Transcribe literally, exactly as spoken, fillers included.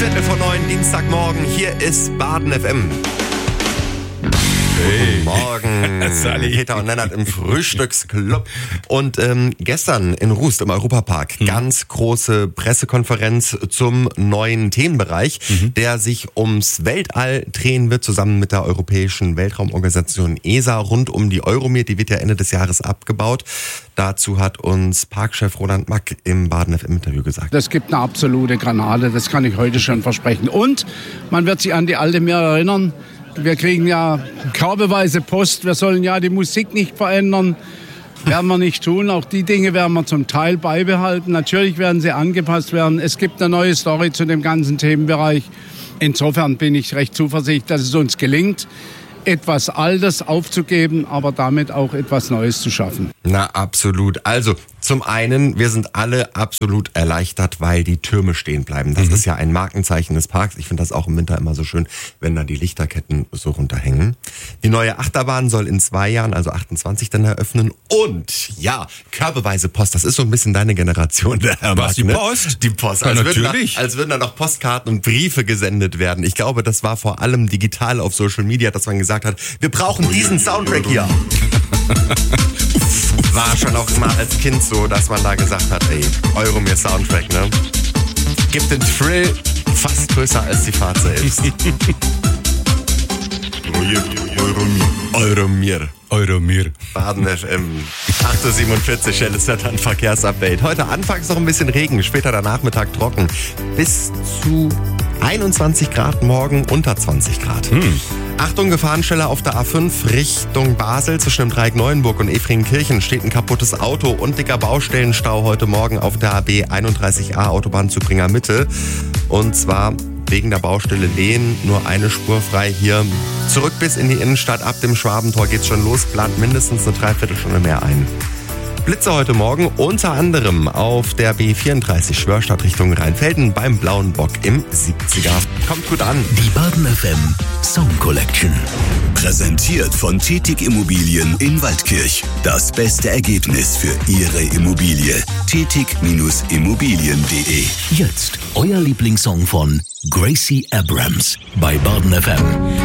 Viertel vor neun, Dienstagmorgen, hier ist Baden F M. Hey. Guten Morgen, Sally. Peter und Lennart im Frühstücksclub. Und ähm, gestern in Rust im Europapark hm. ganz große Pressekonferenz zum neuen Themenbereich, mhm. der sich ums Weltall drehen wird, zusammen mit der Europäischen Weltraumorganisation E S A rund um die Euromir. Die wird ja Ende des Jahres abgebaut. Dazu hat uns Parkchef Roland Mack im Baden F M-Interview gesagt. Das gibt eine absolute Granate, das kann ich heute schon versprechen. Und man wird sich an die alte Mir erinnern. Wir kriegen ja körbeweise Post, wir sollen ja die Musik nicht verändern. Werden wir nicht tun. Auch die Dinge werden wir zum Teil beibehalten. Natürlich werden sie angepasst werden. Es gibt eine neue Story zu dem ganzen Themenbereich. Insofern bin ich recht zuversichtlich, dass es uns gelingt, etwas Altes aufzugeben, aber damit auch etwas Neues zu schaffen. Na, absolut. Also, zum einen, wir sind alle absolut erleichtert, weil die Türme stehen bleiben. Das mhm. ist ja ein Markenzeichen des Parks. Ich finde das auch im Winter immer so schön, wenn da die Lichterketten so runterhängen. Die neue Achterbahn soll in zwei Jahren, also achtundzwanzig, dann eröffnen. Und ja, körbeweise Post, das ist so ein bisschen deine Generation. Der Herr Was, die ne? Post? Die Post. Ja, Als natürlich. Würden da, als würden da noch Postkarten und Briefe gesendet werden. Ich glaube, das war vor allem digital auf Social Media, dass man gesagt hat, wir brauchen diesen Soundtrack hier. War schon auch immer als Kind so, dass man da gesagt hat, ey, Euromir Soundtrack, ne? Gibt den Thrill fast größer als die Fahrt selbst. Euromir. Euromir. Baden F M. acht Uhr siebenundvierzig, schnelles Wetter und Verkehrsupdate. Heute anfangs noch ein bisschen Regen, später der Nachmittag trocken. Bis zu einundzwanzig Grad, morgen unter zwanzig Grad. Hm. Achtung, Gefahrenstelle auf der A fünf Richtung Basel zwischen dem Dreieck Neuenburg und Efringkirchen steht ein kaputtes Auto und dicker Baustellenstau heute Morgen auf der A B einunddreißig A Autobahn Zübringer Mitte. Und zwar wegen der Baustelle Lehen nur eine Spur frei hier. Zurück bis in die Innenstadt, ab dem Schwabentor geht's schon los, plant mindestens eine Dreiviertelstunde mehr ein. Blitze heute Morgen unter anderem auf der B vierunddreißig Schwörstadt Richtung Rheinfelden beim Blauen Bock im siebziger. Kommt gut an. Die Baden F M Song Collection. Präsentiert von Tätig Immobilien in Waldkirch. Das beste Ergebnis für Ihre Immobilie. tätig Immobilien punkt de. Jetzt euer Lieblingssong von Gracie Abrams bei Baden F M.